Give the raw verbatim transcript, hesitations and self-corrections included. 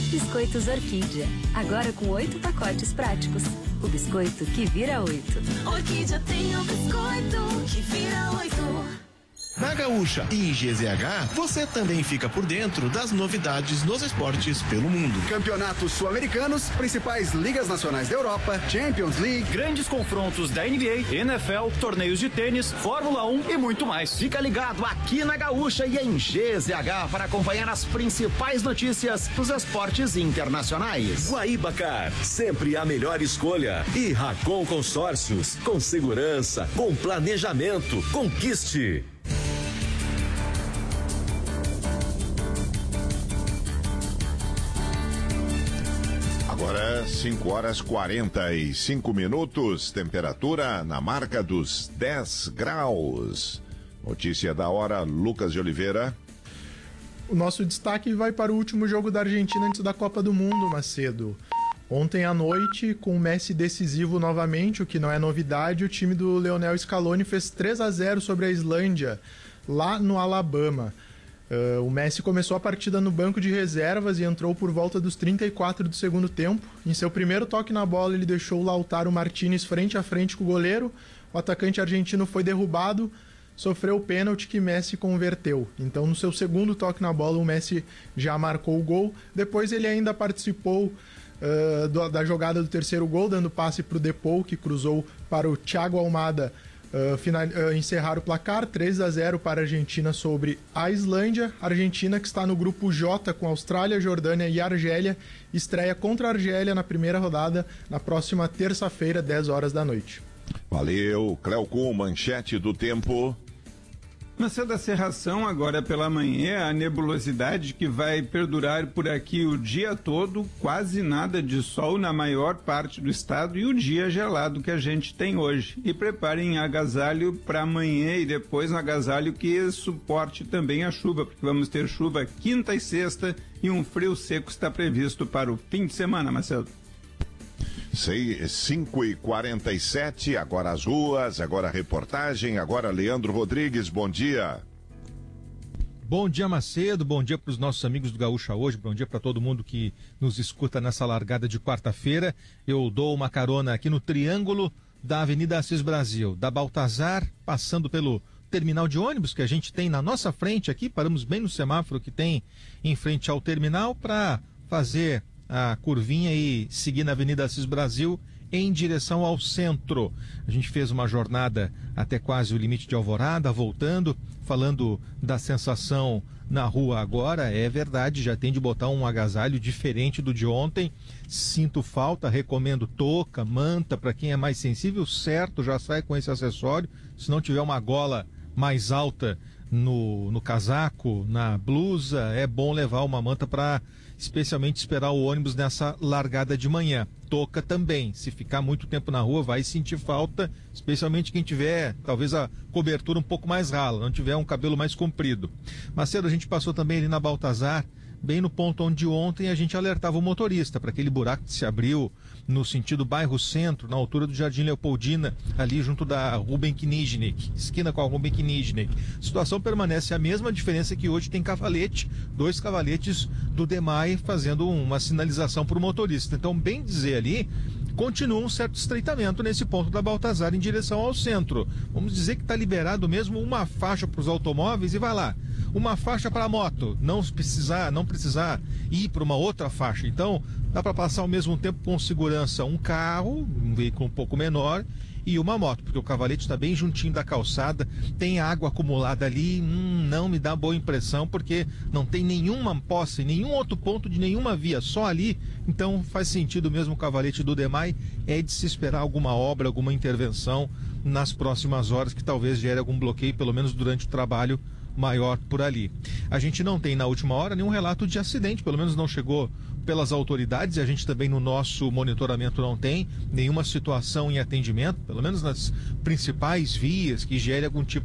Biscoitos Orquídea, agora com oito pacotes práticos. O biscoito que vira oito. Orquídea tem o biscoito que vira oito. Na Gaúcha e em G Z H, você também fica por dentro das novidades nos esportes pelo mundo. Campeonatos sul-americanos, principais ligas nacionais da Europa, Champions League, grandes confrontos da N B A, N F L, torneios de tênis, Fórmula um e muito mais. Fica ligado aqui na Gaúcha e em G Z H para acompanhar as principais notícias dos esportes internacionais. Guaíbacar, sempre a melhor escolha. E Racon Consórcios, com segurança, com planejamento. Conquiste. Agora cinco horas quarenta e cinco minutos, temperatura na marca dos dez graus. Notícia da hora, Lucas de Oliveira. O nosso destaque vai para o último jogo da Argentina antes da Copa do Mundo, Macedo. Ontem à noite, com o Messi decisivo novamente, o que não é novidade, o time do Lionel Scaloni fez três a zero sobre a Islândia, lá no Alabama. Uh, o Messi começou a partida no banco de reservas e entrou por volta dos trinta e quatro do segundo tempo. Em seu primeiro toque na bola, ele deixou o Lautaro Martinez frente a frente com o goleiro. O atacante argentino foi derrubado, sofreu o pênalti que Messi converteu. Então, no seu segundo toque na bola, o Messi já marcou o gol. Depois ele ainda participou uh, do, da jogada do terceiro gol, dando passe para o Depou, que cruzou para o Thiago Almada Uh, final, uh, encerrar o placar, três a zero para a Argentina sobre a Islândia. A Argentina, que está no grupo J com Austrália, Jordânia e Argélia, estreia contra a Argélia na primeira rodada na próxima terça-feira, dez horas da noite. Valeu, Cleocum, manchete do tempo. Macedo, a cerração agora pela manhã, a nebulosidade que vai perdurar por aqui o dia todo, quase nada de sol na maior parte do estado e o dia gelado que a gente tem hoje. E preparem agasalho para amanhã e depois um agasalho que suporte também a chuva, porque vamos ter chuva quinta e sexta e um frio seco está previsto para o fim de semana, Macedo. cinco e quarenta e sete, agora as ruas, agora a reportagem, agora Leandro Rodrigues, bom dia. Bom dia, Macedo, bom dia para os nossos amigos do Gaúcha hoje, bom dia para todo mundo que nos escuta nessa largada de quarta-feira. Eu dou uma carona aqui no triângulo da Avenida Assis Brasil, da Baltazar, passando pelo terminal de ônibus que a gente tem na nossa frente aqui, paramos bem no semáforo que tem em frente ao terminal para fazer a curvinha e seguir na Avenida Assis Brasil em direção ao centro. A gente fez uma jornada até quase o limite de Alvorada, voltando, falando da sensação na rua agora. É verdade, já tem de botar um agasalho diferente do de ontem. Sinto falta, recomendo touca, manta, para quem é mais sensível, certo, já sai com esse acessório. Se não tiver uma gola mais alta no, no casaco, na blusa, é bom levar uma manta para especialmente esperar o ônibus nessa largada de manhã. Touca também, se ficar muito tempo na rua vai sentir falta, especialmente quem tiver talvez a cobertura um pouco mais rala, não tiver um cabelo mais comprido. Macedo, a gente passou também ali na Baltazar, bem no ponto onde ontem a gente alertava o motorista para aquele buraco que se abriu no sentido bairro centro, na altura do Jardim Leopoldina, ali junto da Rubem Kniznik, esquina com a Rubem Kniznik. A situação permanece a mesma, a diferença é que hoje tem cavalete, dois cavaletes do DEMAI fazendo uma sinalização para o motorista. Então, bem dizer ali, continua um certo estreitamento nesse ponto da Baltazar em direção ao centro. Vamos dizer que está liberado mesmo uma faixa para os automóveis e vai lá. Uma faixa para a moto, não precisar, não precisar ir para uma outra faixa. Então, dá para passar ao mesmo tempo com segurança um carro, um veículo um pouco menor, e uma moto, porque o cavalete está bem juntinho da calçada, tem água acumulada ali, hum, não me dá boa impressão, porque não tem nenhuma posse, nenhum outro ponto de nenhuma via, só ali. Então faz sentido mesmo o cavalete do DEMAI, é de se esperar alguma obra, alguma intervenção nas próximas horas, que talvez gere algum bloqueio, pelo menos durante o trabalho maior por ali. A gente não tem na última hora nenhum relato de acidente, pelo menos não chegou pelas autoridades, e a gente também no nosso monitoramento não tem nenhuma situação em atendimento, pelo menos nas principais vias que gere algum tipo